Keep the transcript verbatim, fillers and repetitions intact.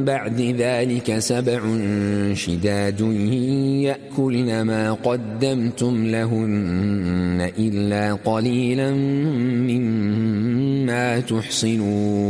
بعد ذلك سبع شداد يأكلن ما قدمتم لهن إلا قليلا مما تحصنون.